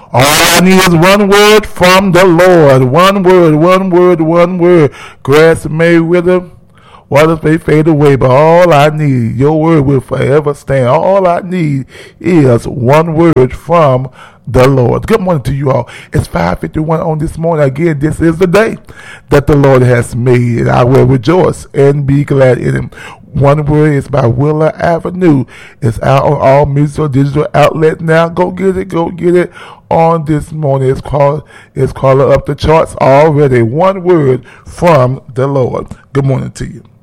All I need is one word from the Lord. One word, one word, one word. Grass may wither, waters may fade away, but all I need, your word will forever stand. All I need is one word from the Lord. Good morning to you all. It's 5:51 on this morning. Again, this is the day that the Lord has made, and I will rejoice and be glad in him. One Word is by Willa Avenue. It's out on all musical digital outlets now. Go get it on this morning. It's calling up the charts already. One word from the Lord. Good morning to you.